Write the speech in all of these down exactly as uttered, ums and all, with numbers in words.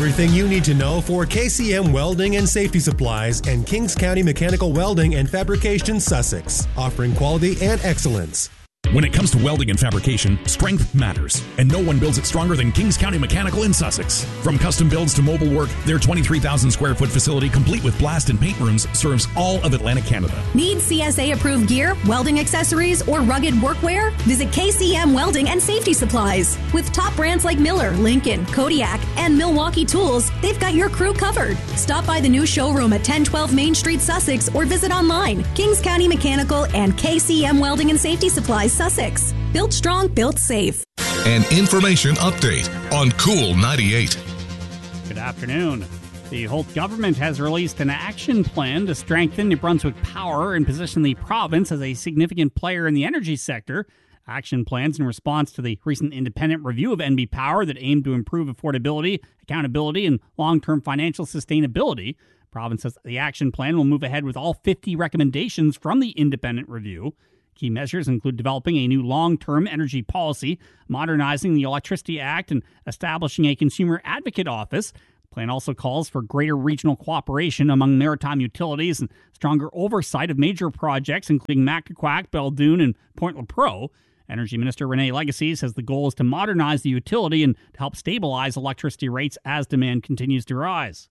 Everything you need to know for K C M Welding and Safety Supplies and Kings County Mechanical Welding and Fabrication, Sussex, offering quality and excellence. When it comes to welding and fabrication, strength matters, and no one builds it stronger than Kings County Mechanical in Sussex. From custom builds to mobile work, their twenty-three thousand square foot facility, complete with blast and paint rooms, serves all of Atlantic Canada. Need C S A-approved gear, welding accessories, or rugged workwear? Visit K C M Welding and Safety Supplies. With top brands like Miller, Lincoln, Kodiak, and Milwaukee Tools, they've got your crew covered. Stop by the new showroom at ten twelve Main Street, Sussex, or visit online. Kings County Mechanical and K C M Welding and Safety Supplies, Sussex. Built strong, built safe. An information update on Cool ninety-eight. Good afternoon. The Holt government has released an action plan to strengthen New Brunswick power and position the province as a significant player in the energy sector. Action plans in response to the recent independent review of N B Power that aimed to improve affordability, accountability, and long-term financial sustainability. The province says the action plan will move ahead with all fifty recommendations from the independent review. Key measures include developing a new long-term energy policy, modernizing the Electricity Act, and establishing a consumer advocate office. The plan also calls for greater regional cooperation among maritime utilities and stronger oversight of major projects, including Mactaquac, Beldoon, and Point Lepreau. Energy Minister Renee Legacy says the goal is to modernize the utility and to help stabilize electricity rates as demand continues to rise.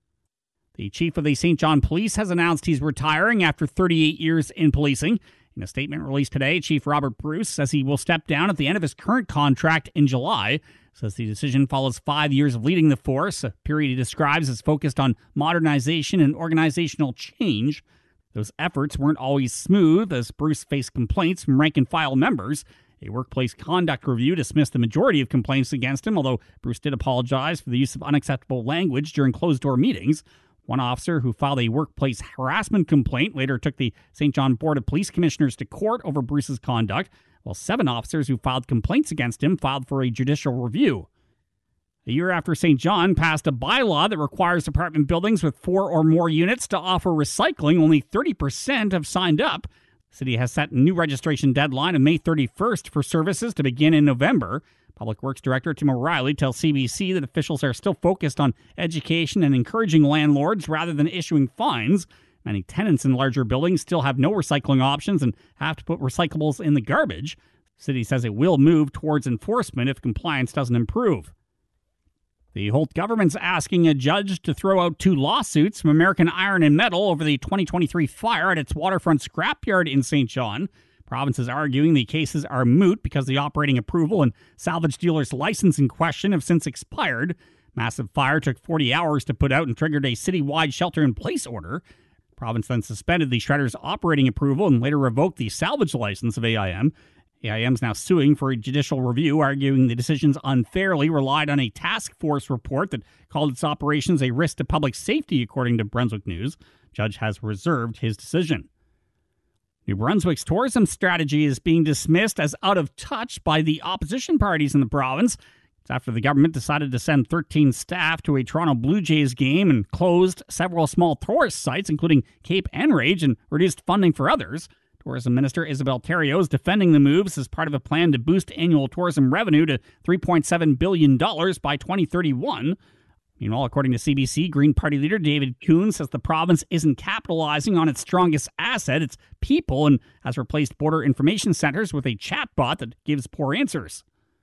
The chief of the Saint John Police has announced he's retiring after thirty-eight years in policing. In a statement released today, Chief Robert Bruce says he will step down at the end of his current contract in July. Says the decision follows five years of leading the force, a period he describes as focused on modernization and organizational change. Those efforts weren't always smooth, as Bruce faced complaints from rank-and-file members. A workplace conduct review dismissed the majority of complaints against him, although Bruce did apologize for the use of unacceptable language during closed-door meetings. One officer who filed a workplace harassment complaint later took the Saint John Board of Police Commissioners to court over Bruce's conduct, while seven officers who filed complaints against him filed for a judicial review. A year after Saint John passed a bylaw that requires apartment buildings with four or more units to offer recycling, only thirty percent have signed up. The city has set a new registration deadline of May thirty-first for services to begin in November. Public Works Director Tim O'Reilly tells C B C that officials are still focused on education and encouraging landlords rather than issuing fines. Many tenants in larger buildings still have no recycling options and have to put recyclables in the garbage. The city says it will move towards enforcement if compliance doesn't improve. The Holt government's asking a judge to throw out two lawsuits from American Iron and Metal over the twenty twenty-three fire at its waterfront scrapyard in Saint John. Province is arguing the cases are moot because the operating approval and salvage dealer's license in question have since expired. Massive fire took forty hours to put out and triggered a citywide shelter-in-place order. Province then suspended the shredder's operating approval and later revoked the salvage license of A I M. A I M is now suing for a judicial review, arguing the decisions unfairly relied on a task force report that called its operations a risk to public safety, according to Brunswick News. Judge has reserved his decision. New Brunswick's tourism strategy is being dismissed as out of touch by the opposition parties in the province. It's after the government decided to send thirteen staff to a Toronto Blue Jays game and closed several small tourist sites, including Cape Enrage, and reduced funding for others. Tourism Minister Isabel Terrio is defending the moves as part of a plan to boost annual tourism revenue to three point seven billion dollars by twenty thirty-one. Meanwhile, according to C B C, Green Party leader David Coon says the province isn't capitalizing on its strongest asset, its people, and has replaced border information centers with a chatbot that gives poor answers.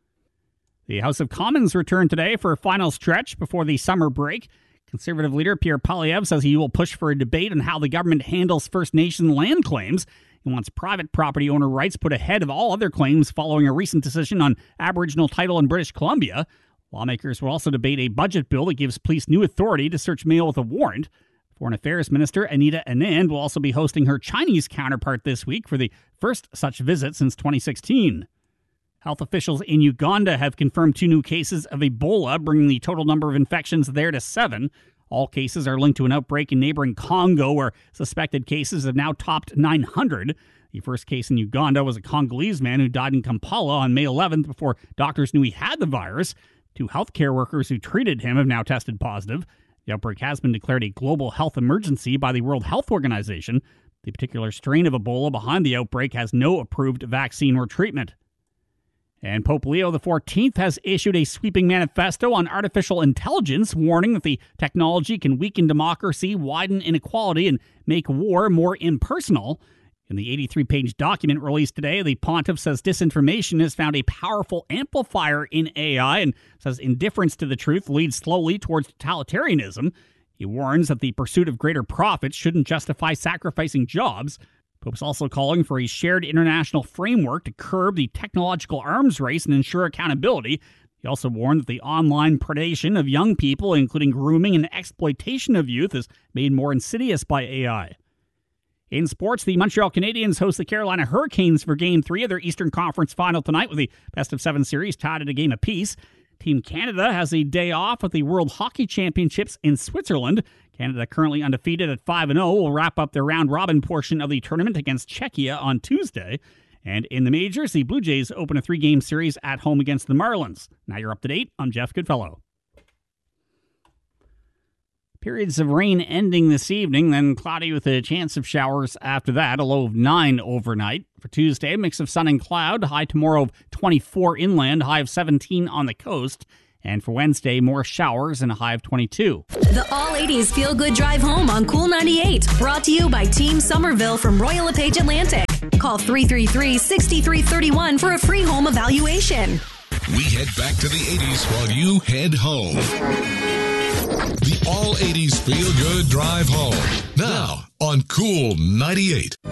The House of Commons returned today for a final stretch before the summer break. Conservative leader Pierre Poilievre says he will push for a debate on how the government handles First Nation land claims. He wants private property owner rights put ahead of all other claims following a recent decision on Aboriginal title in British Columbia. Lawmakers will also debate a budget bill that gives police new authority to search mail with a warrant. Foreign Affairs Minister Anita Anand will also be hosting her Chinese counterpart this week for the first such visit since twenty sixteen. Health officials in Uganda have confirmed two new cases of Ebola, bringing the total number of infections there to seven. All cases are linked to an outbreak in neighboring Congo, where suspected cases have now topped nine hundred. The first case in Uganda was a Congolese man who died in Kampala on May eleventh before doctors knew he had the virus. Two healthcare workers who treated him have now tested positive. The outbreak has been declared a global health emergency by the World Health Organization. The particular strain of Ebola behind the outbreak has no approved vaccine or treatment. And Pope Leo the fourteenth has issued a sweeping manifesto on artificial intelligence, warning that the technology can weaken democracy, widen inequality, and make war more impersonal. In the eighty-three page document released today, the pontiff says disinformation has found a powerful amplifier in A I and says indifference to the truth leads slowly towards totalitarianism. He warns that the pursuit of greater profits shouldn't justify sacrificing jobs. Pope's also calling for a shared international framework to curb the technological arms race and ensure accountability. He also warned that the online predation of young people, including grooming and exploitation of youth, is made more insidious by A I. In sports, the Montreal Canadiens host the Carolina Hurricanes for Game three of their Eastern Conference Final tonight with the best-of-seven series tied at a game apiece. Team Canada has a day off with the World Hockey Championships in Switzerland. Canada, currently undefeated at five and oh, will wrap up their round-robin portion of the tournament against Czechia on Tuesday. And in the majors, the Blue Jays open a three-game series at home against the Marlins. Now you're up to date. I'm Jeff Goodfellow. Periods of rain ending this evening, then cloudy with a chance of showers after that, a low of nine overnight. For Tuesday, a mix of sun and cloud, high tomorrow of twenty-four inland, high of seventeen on the coast. And for Wednesday, more showers and a high of twenty-two. The All eighties Feel Good Drive Home on Cool ninety-eight, brought to you by Team Somerville from Royal LePage Atlantic. Call three three three, six three three one for a free home evaluation. We head back to the eighties while you head home. The All eighties Feel Good Drive Home. Now on Cool ninety-eight.